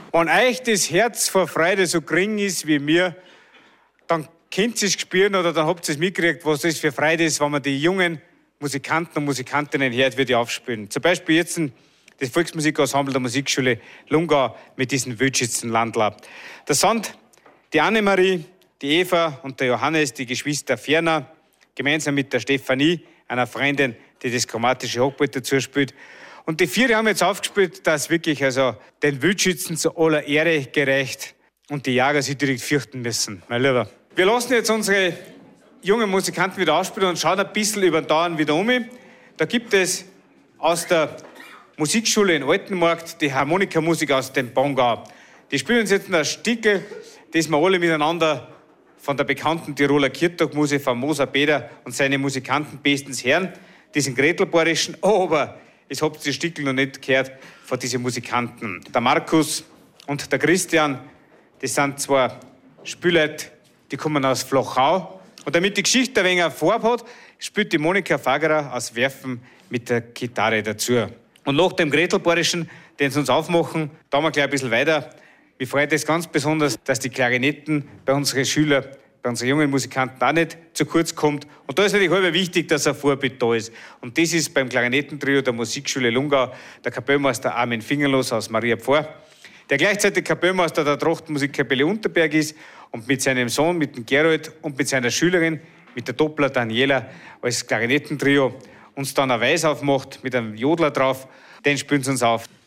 Wenn euch das Herz vor Freude so gering ist wie mir, dann könnt ihr es spüren oder dann habt ihr es mitgekriegt, was das für Freude ist, wenn man die jungen Musikanten und Musikantinnen hört, wie die aufspielen. Zum Beispiel jetzt das Volksmusikensemble der Musikschule Lungau mit diesen Wildschützenlandler. Das sind die Annemarie, die Eva und der Johannes, die Geschwister Ferner, gemeinsam mit der Stefanie, einer Freundin, die das chromatische Hochbrett dazu spielt. Und die vier haben jetzt aufgespielt, dass wirklich den Wildschützen zu aller Ehre gereicht und die Jäger sich direkt fürchten müssen, mein Lieber. Wir lassen jetzt unsere jungen Musikanten wieder ausspielen und schauen ein bisschen über den Dauern wieder um. Da gibt es aus der Musikschule in Altenmarkt die Harmonikamusik aus dem Bongau. Die spielen uns jetzt ein Stückel, das wir alle miteinander von der bekannten Tiroler Kirchtagmusik von Moser Beder und seine Musikanten bestens hören, diesen Gretelborischen, aber es habt ihr das Stückel noch nicht gehört von diesen Musikanten. Der Markus und der Christian, das sind zwei Spielleute, die kommen aus Flochau. Und damit die Geschichte ein wenig Farbe hat, spielt die Monika Fagerer aus Werfen mit der Gitarre dazu. Und nach dem Gretelborischen, den sie uns aufmachen, da wir gleich ein bisschen weiter. Mir freut es ganz besonders, dass die Klarinetten bei unseren Schülern, bei unseren jungen Musikanten auch nicht zu kurz kommt. Und da ist natürlich halb wichtig, dass ein Vorbild da ist. Und das ist beim Klarinettentrio der Musikschule Lungau der Kapellmeister Armin Fingerlos aus Maria Pfarr, der gleichzeitig Kapellmeister der Trachtenmusikkapelle Unterberg ist und mit seinem Sohn, mit dem Gerold und mit seiner Schülerin, mit der Doppler Daniela als Klarinettentrio uns dann ein Weiß aufmacht mit einem Jodler drauf. Den spielen sie uns auf.